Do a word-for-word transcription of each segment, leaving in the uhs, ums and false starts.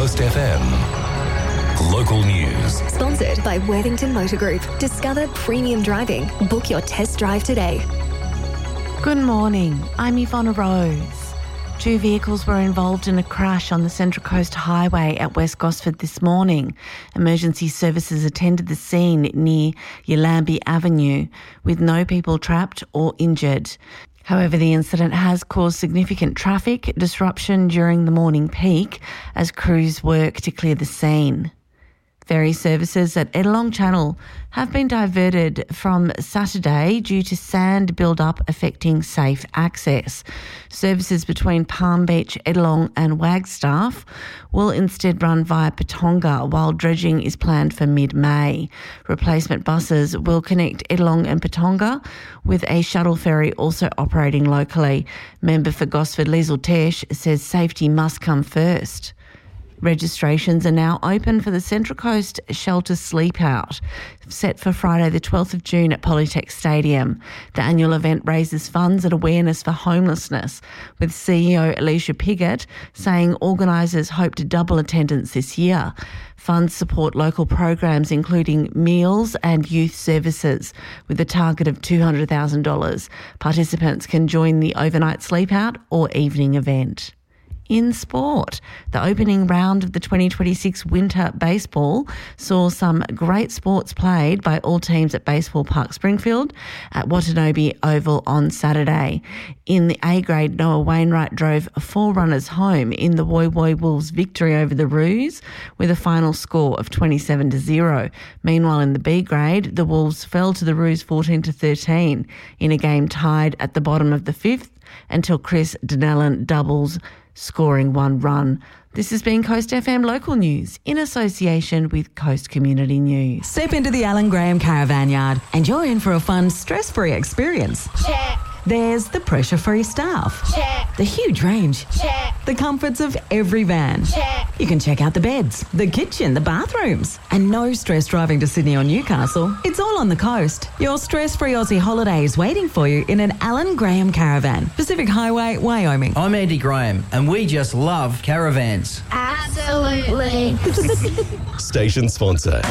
Coast F M. Local news. Sponsored by Worthington Motor Group. Discover premium driving. Book your test drive today. Good morning. I'm Yvonne Rose. Two vehicles were involved in a crash on the Central Coast Highway at West Gosford this morning. Emergency services attended the scene near Yallambee Avenue with no people trapped or injured. However, the incident has caused significant traffic disruption during the morning peak as crews work to clear the scene. Ferry services at Edelong Channel have been diverted from Saturday due to sand build-up affecting safe access. Services between Palm Beach, Edelong and Wagstaff will instead run via Patonga, while dredging is planned for mid-May. Replacement buses will connect Edelong and Patonga, with a shuttle ferry also operating locally. Member for Gosford, Liesl Tesh, says safety must come first. Registrations are now open for the Central Coast Shelter Sleep Out, set for Friday the twelfth of June at Polytech Stadium. The annual event raises funds and awareness for homelessness, with C E O Alicia Piggott saying organisers hope to double attendance this year. Funds support local programs including meals and youth services, with a target of two hundred thousand dollars. Participants can join the overnight sleep out or evening event. In sport, the opening round of the twenty twenty-six Winter Baseball saw some great sports played by all teams at Baseball Park Springfield at Watanabe Oval on Saturday. In the A-grade, Noah Wainwright drove four runners home in the Woy Woy Wolves' victory over the Roos with a final score of twenty-seven to zero. Meanwhile, in the B-grade, the Wolves fell to the Roos fourteen to thirteen in a game tied at the bottom of the fifth until Chris Denellen doubles, scoring one run. This has been Coast F M Local News in association with Coast Community News. Step into the Alan Graham Caravan Yard and you're in for a fun, stress-free experience. Check. There's the pressure-free staff. Check. The huge range. Check. The comforts of every van. Check. You can check out the beds, the kitchen, the bathrooms. And no stress driving to Sydney or Newcastle. It's all on the coast. Your stress-free Aussie holiday is waiting for you in an Alan Graham Caravan. Pacific Highway, Wyoming. I'm Andy Graham and we just love caravans. Absolutely. Station sponsor.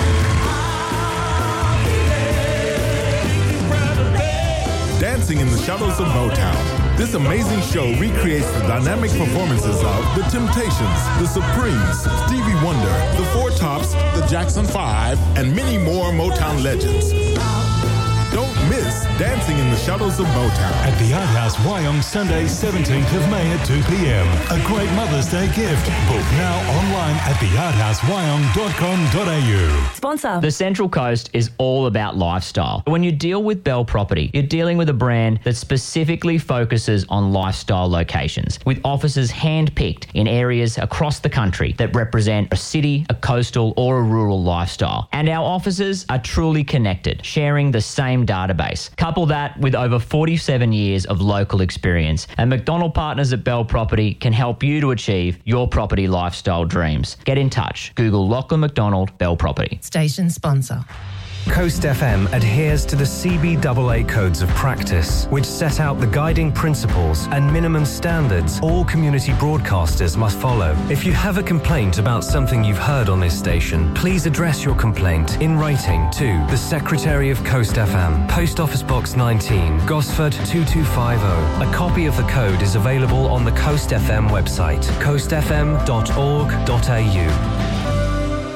Dancing in the Shadows of Motown. This amazing show recreates the dynamic performances of The Temptations, The Supremes, Stevie Wonder, The Four Tops, The Jackson Five, and many more Motown legends. Don't miss Dancing in the Shadows of Motown. At the Art House Wyong, Sunday, seventeenth of May at two p.m. A great Mother's Day gift. Book now online at the art house wyong dot com dot a u. Sponsor. The Central Coast is all about lifestyle. When you deal with Bell Property, you're dealing with a brand that specifically focuses on lifestyle locations, with offices hand-picked in areas across the country that represent a city, a coastal or a rural lifestyle. And our offices are truly connected, sharing the same database. Couple that with over forty-seven years of local experience, and McDonald Partners at Bell Property can help you to achieve your property lifestyle dreams. Get in touch. Google Lachlan McDonald Bell Property. Station sponsor. Coast F M adheres to the C B A A Codes of Practice, which set out the guiding principles and minimum standards all community broadcasters must follow. If you have a complaint about something you've heard on this station, please address your complaint in writing to the Secretary of Coast F M, Post Office Box nineteen, Gosford two two five zero. A copy of the code is available on the Coast F M website, coast f m dot org dot a u.